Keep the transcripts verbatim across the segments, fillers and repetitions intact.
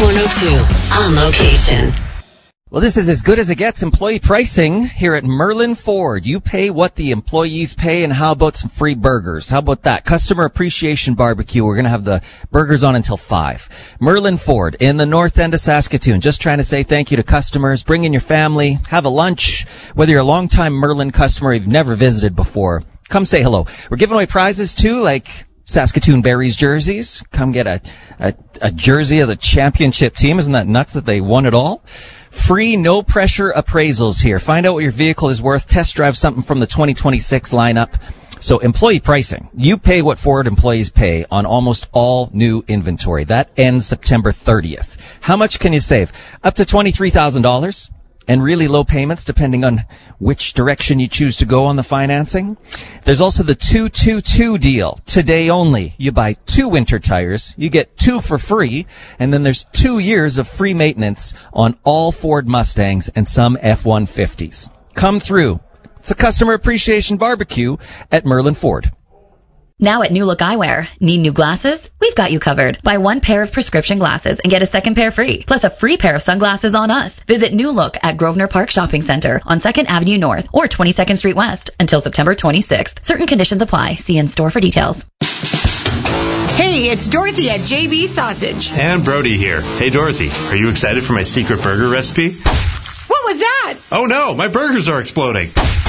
one oh two, on location. Well, this is as good as it gets employee pricing here at Merlin Ford. You pay what the employees pay, and how about some free burgers? How about that? Customer Appreciation Barbecue. We're going to have the burgers on until five. Merlin Ford in the north end of Saskatoon. Just trying to say thank you to customers. Bring in your family. Have a lunch. Whether you're a long-time Merlin customer or you've never visited before, come say hello. We're giving away prizes, too, like Saskatoon Berries jerseys. Come get a, a, a jersey of the championship team. Isn't that nuts that they won it all? Free, no-pressure appraisals here. Find out what your vehicle is worth. Test drive something from the twenty twenty-six lineup. So employee pricing. You pay what Ford employees pay on almost all new inventory. That ends September thirtieth. How much can you save? Up to twenty-three thousand dollars. And really low payments depending on which direction you choose to go on the financing. There's also the two two two deal. Today only. You buy two winter tires, you get two for free, and then there's two years of free maintenance on all Ford Mustangs and some F one fifties. Come through. It's a customer appreciation barbecue at Merlin Ford. Now at New Look Eyewear. Need new glasses? We've got you covered. Buy one pair of prescription glasses and get a second pair free, plus a free pair of sunglasses on us. Visit New Look at Grosvenor Park Shopping Center on second Avenue North or twenty-second Street West until September twenty-sixth. Certain conditions apply. See in store for details. Hey, it's Dorothy at J B Sausage. And Brody here. Hey, Dorothy, are you excited for my secret burger recipe? What was that? Oh, no, my burgers are exploding.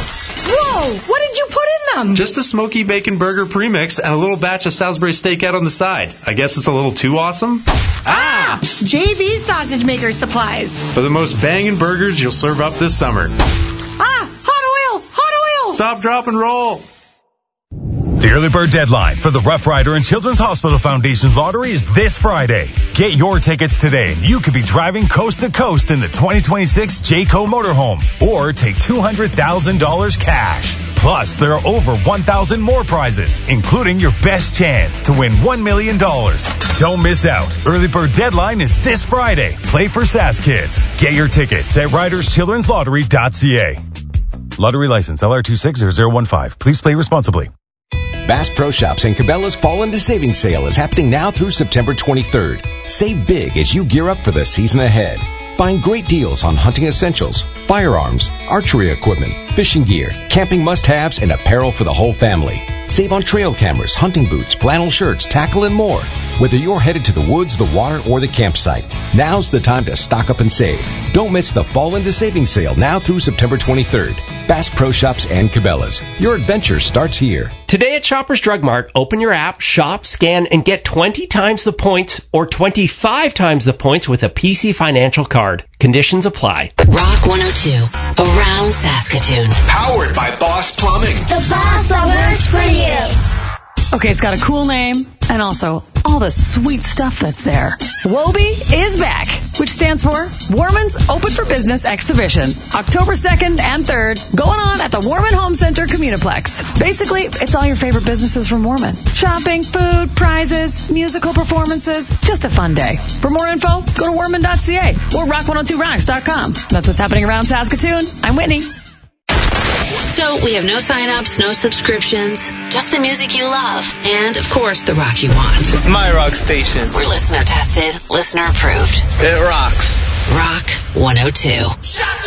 Whoa, what did you put in them? Just a smoky bacon burger premix and a little batch of Salisbury steak out on the side. I guess it's a little too awesome? Ah! J B Sausage Maker Supplies. For the most banging burgers you'll serve up this summer. Ah! Hot oil! Hot oil! Stop, drop, and roll. The early bird deadline for the Rough Rider and Children's Hospital Foundation's lottery is this Friday. Get your tickets today. You could be driving coast to coast in the twenty twenty-six Jayco motorhome, or take two hundred thousand dollars cash. Plus, there are over one thousand more prizes, including your best chance to win one million dollars. Don't miss out. Early bird deadline is this Friday. Play for Sask Kids. Get your tickets at riders children's lottery dot c a. Lottery license L R two six zero zero one five. Please play responsibly. Bass Pro Shops and Cabela's Fall into Savings Sale is happening now through September twenty-third. Save big as you gear up for the season ahead. Find great deals on hunting essentials, firearms, archery equipment, fishing gear, camping must-haves, and apparel for the whole family. Save on trail cameras, hunting boots, flannel shirts, tackle, and more. Whether you're headed to the woods, the water, or the campsite, now's the time to stock up and save. Don't miss the Fall into Savings Sale now through September twenty-third. Bass Pro Shops and Cabela's. Your adventure starts here. Today at Shoppers Drug Mart, open your app, shop, scan, and get twenty times the points or twenty-five times the points with a P C Financial card. Conditions apply. Rock one oh two, around Saskatoon. Powered by Boss Plumbing. The boss that works for you. Okay, it's got a cool name and also all the sweet stuff that's there. WOBE is back, which stands for Warman's Open for Business Exhibition. October second and third, going on at the Warman Home Center Communiplex. Basically, it's all your favorite businesses from Warman. Shopping, food, prizes, musical performances, just a fun day. For more info, go to warman dot c a or rock one oh two rocks dot com. That's what's happening around Saskatoon. I'm Whitney. So we have no sign-ups, no subscriptions, just the music you love, and, of course, the rock you want. It's my rock station. We're listener-tested, listener-approved. It rocks. Rock one oh two.